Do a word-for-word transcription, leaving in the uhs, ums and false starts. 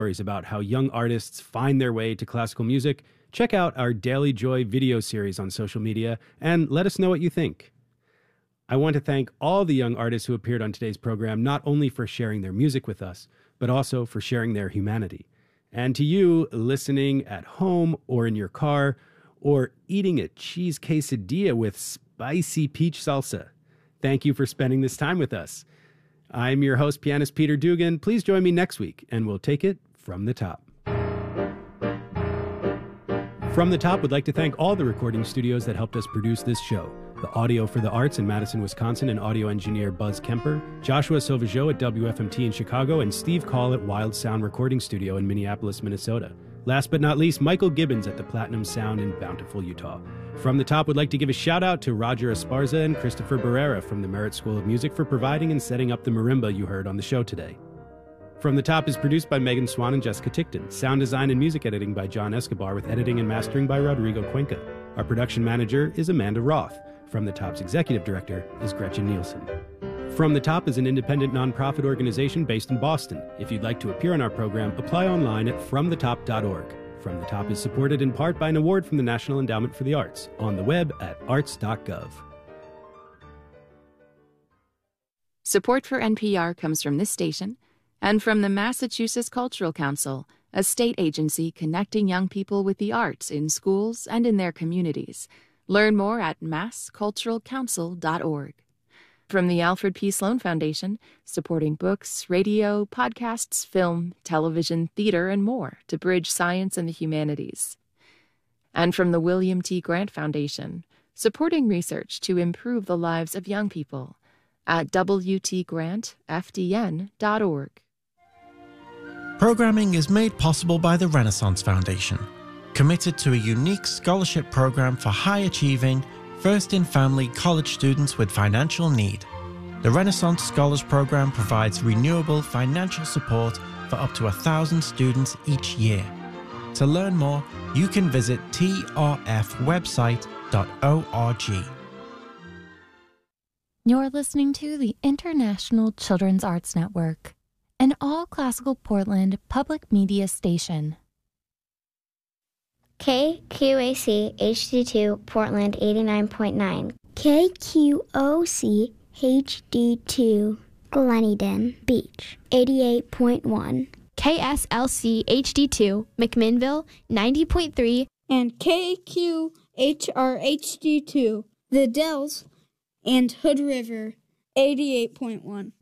stories about how young artists find their way to classical music, check out our Daily Joy video series on social media and let us know what you think. I want to thank all the young artists who appeared on today's program, not only for sharing their music with us, but also for sharing their humanity. And to you listening at home or in your car or eating a cheese quesadilla with spicy peach salsa, thank you for spending this time with us. I'm your host, pianist Peter Dugan. Please join me next week, and we'll take it from the top. From the Top would like to thank all the recording studios that helped us produce this show. The Audio for the Arts in Madison, Wisconsin, and audio engineer Buzz Kemper, Joshua Sauvageau at W F M T in Chicago, and Steve Call at Wild Sound Recording Studio in Minneapolis, Minnesota. Last but not least, Michael Gibbons at the Platinum Sound in Bountiful, Utah. From the Top would like to give a shout out to Roger Esparza and Christopher Barrera from the Merit School of Music for providing and setting up the marimba you heard on the show today. From the Top is produced by Megan Swan and Jessica Tickton. Sound design and music editing by John Escobar with editing and mastering by Rodrigo Cuenca. Our production manager is Amanda Roth. From the Top's executive director is Gretchen Nielsen. From the Top is an independent nonprofit organization based in Boston. If you'd like to appear on our program, apply online at from the top dot org. From the Top is supported in part by an award from the National Endowment for the Arts on the web at arts dot gov. Support for N P R comes from this station and from the Massachusetts Cultural Council, a state agency connecting young people with the arts in schools and in their communities. Learn more at mass cultural council dot org. From the Alfred P. Sloan Foundation, supporting books, radio, podcasts, film, television, theater, and more to bridge science and the humanities. And from the William T. Grant Foundation, supporting research to improve the lives of young people at w t grant f d n dot org. Programming is made possible by the Renaissance Foundation, committed to a unique scholarship program for high-achieving, first-in-family college students with financial need. The Renaissance Scholars Program provides renewable financial support for up to a thousand students each year. To learn more, you can visit t r f website dot org. You're listening to the International Children's Arts Network, an all-classical Portland public media station. K Q A C H D two Portland eighty-nine point nine. K Q O C H D two Gleneden Beach eighty-eight point one. K S L C H D two McMinnville ninety point three. And K Q H R H D two The Dells and Hood River eighty-eight point one.